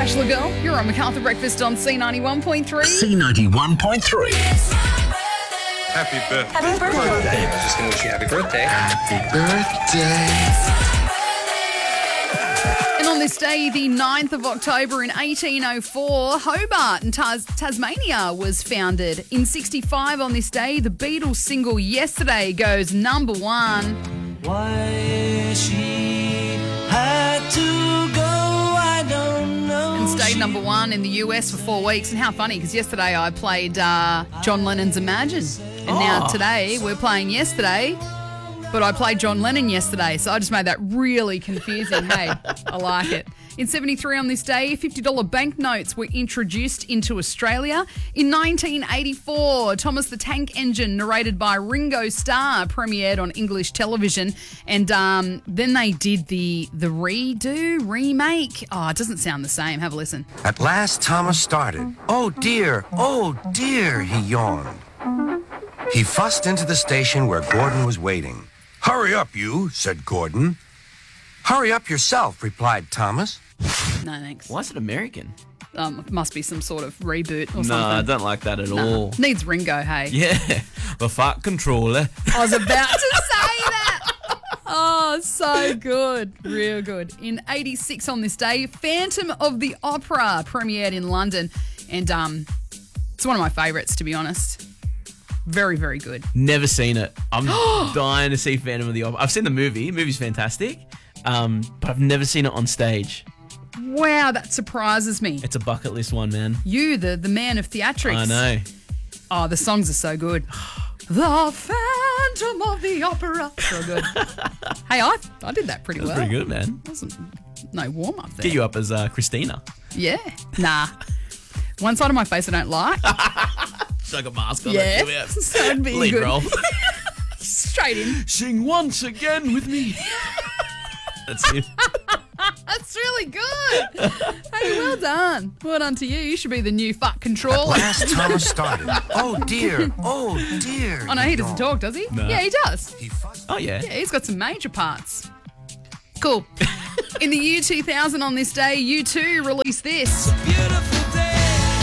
Bachelor Girl, you're on MacArthur Breakfast on C91.3. C91.3. Happy birthday. Happy birthday. I was just going to wish you happy birthday. Happy birthday. And on this day, the 9th of October in 1804, Hobart in Tasmania was founded. In 65 on this day, the Beatles single Yesterday goes number 1. Why she had to go, I don't know. And stayed number 1 in the US for 4 weeks. And how funny, because yesterday I played John Lennon's Imagine. And now today we're playing Yesterday, but I played John Lennon yesterday, so I just made that really confusing. Hey, I like it. In 73 on this day, $50 banknotes were introduced into Australia. In 1984, Thomas the Tank Engine, narrated by Ringo Starr, premiered on English television. And then they did the remake. Oh, it doesn't sound the same. Have a listen. At last, Thomas started. Oh, dear, he yawned. He fussed into the station where Gordon was waiting. Hurry up, you, said Gordon. Hurry up yourself, replied Thomas. No, thanks. Why is it American? It must be some sort of reboot or something. No, I don't like that at all. Needs Ringo, hey. Yeah, the fat controller. I was about to say that. Oh, so good. Real good. In 86 on this day, Phantom of the Opera premiered in London. And it's one of my favourites, to be honest. Very, very good. Never seen it. I'm dying to see Phantom of the Opera. I've seen the movie. The movie's fantastic. But I've never seen it on stage. Wow, that surprises me. It's a bucket list one, man. You, the man of theatrics. I know. Oh, the songs are so good. The Phantom of the Opera. So good. Hey, I did that pretty well. That's pretty good, man. Wasn't no warm up there. Get you up as Christina. Yeah. Nah. One side of my face I don't like. Like a mask on. Yeah. That. So it'd be Lead good. role. Straight in. Sing once again with me. That's it. That's really good. Hey, well done. Well done to you. You should be the new fuck controller. At last, Thomas started. Oh, dear. Oh, no, he doesn't talk, does he? No. Yeah, he does. He fussed. Oh, yeah. Yeah, he's got some major parts. Cool. In the year 2000 on this day, U2 released this. Beautiful day.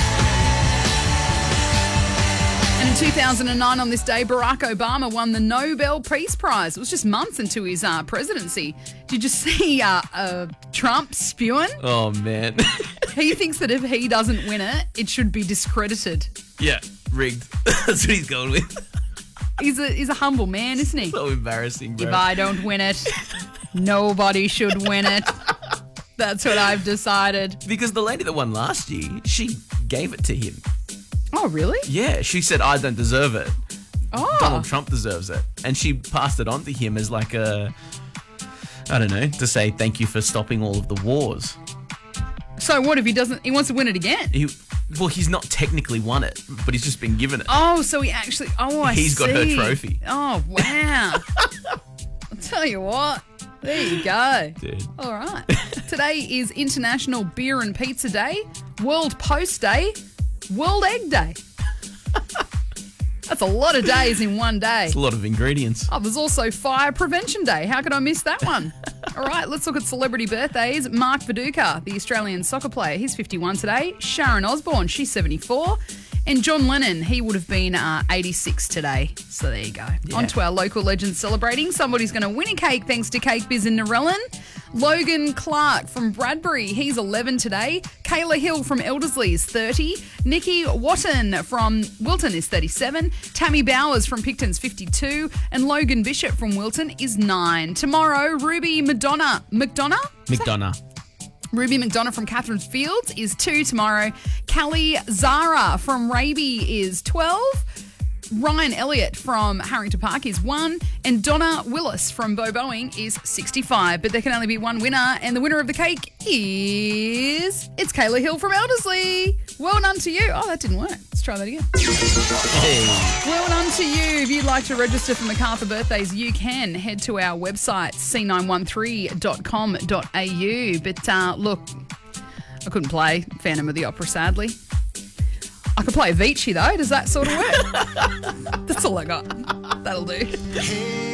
And in 2009 on this day, Barack Obama won the Nobel Peace Prize. It was just months into his presidency. Did you see Trump spewing? Oh, man. He thinks that if he doesn't win it, it should be discredited. Yeah, rigged. That's what he's going with. He's a humble man, isn't he? So embarrassing, bro. If I don't win it, nobody should win it. That's what I've decided. Because the lady that won last year, she gave it to him. Oh, really? Yeah, she said, I don't deserve it. Oh. Donald Trump deserves it. And she passed it on to him as like a, I don't know, to say thank you for stopping all of the wars. So what if he doesn't, he wants to win it again? He's not technically won it, but he's just been given it. Oh, so he actually, I see. He's got her trophy. Oh, wow. I'll tell you what. There you go. Dude. All right. Today is International Beer and Pizza Day, World Post Day, World Egg Day. That's a lot of days in one day. It's a lot of ingredients. Oh, there's also Fire Prevention Day. How could I miss that one? All right, let's look at celebrity birthdays. Mark Viduka, the Australian soccer player, he's 51 today. Sharon Osbourne, she's 74. And John Lennon, he would have been 86 today. So there you go. Yeah. On to our local legends celebrating. Somebody's going to win a cake thanks to Cake Biz in Narellan. Logan Clark from Bradbury, he's 11 today. Kayla Hill from Elderslie is 30. Nikki Watton from Wilton is 37. Tammy Bowers from Picton's 52. And Logan Bishop from Wilton is 9. Tomorrow, Ruby McDonough. Ruby McDonough from Catherine Fields is 2 tomorrow. Callie Zara from Raby is 12. Ryan Elliott from Harrington Park is 1. And Donna Willis from Boboing is 65. But there can only be one winner. And the winner of the cake it's Kayla Hill from Elderslie. Well done to you. Oh, that didn't work. Let's try that again. Hey. Well done to you. If you'd like to register for MacArthur birthdays, you can head to our website, c913.com.au. But look, I couldn't play Phantom of the Opera, sadly. I could play Avicii, though. Does that sort of work? That's all I got. That'll do.